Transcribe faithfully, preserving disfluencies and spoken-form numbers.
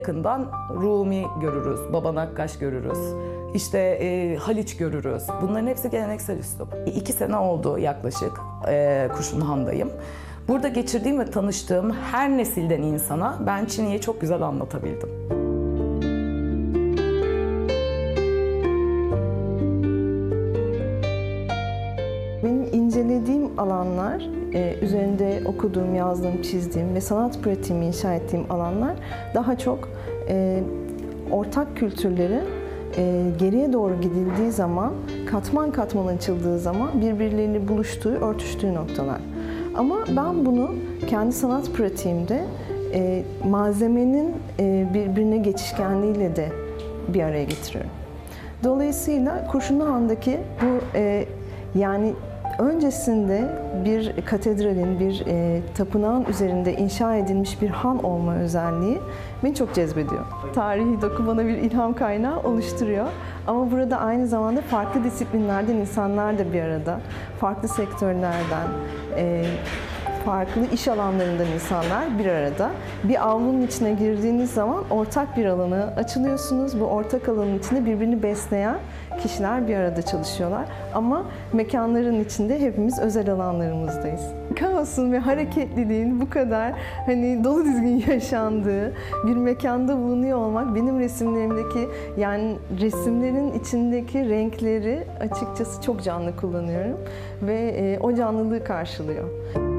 Yakından Rumi görürüz, Baba Nakkaş görürüz, işte e, Haliç görürüz. Bunların hepsi geleneksel üslup. İki sene oldu yaklaşık e, Kurşunluhan'dayım. Burada geçirdiğim ve tanıştığım her nesilden insana ben Çin'i çok güzel anlatabildim. Benim incelediğim alanlar, e, üzerinde okuduğum, yazdığım, çizdiğim ve sanat pratiğimi inşa ettiğim alanlar daha çok e, ortak kültürleri e, geriye doğru gidildiği zaman, katman katman açıldığı zaman birbirlerini buluştuğu, örtüştüğü noktalar. Ama ben bunu kendi sanat pratiğimde e, malzemenin e, birbirine geçişkenliğiyle de bir araya getiriyorum. Dolayısıyla Kurşunluhan'daki bu e, yani öncesinde bir katedralin, bir e, tapınağın üzerinde inşa edilmiş bir han olma özelliği beni çok cezbediyor. Tarihi doku bana bir ilham kaynağı oluşturuyor. Ama burada aynı zamanda farklı disiplinlerden insanlar da bir arada, farklı sektörlerden, e, farklı iş alanlarından insanlar bir arada. Bir avlunun içine girdiğiniz zaman ortak bir alana açılıyorsunuz. Bu ortak alanın içinde birbirini besleyen kişiler bir arada çalışıyorlar. Ama mekanların içinde hepimiz özel alanlarımızdayız. Kaosun ve hareketliliğin bu kadar hani dolu dizgin yaşandığı bir mekanda bulunuyor olmak benim resimlerimdeki, yani resimlerin içindeki renkleri açıkçası çok canlı kullanıyorum ve o canlılığı karşılıyor.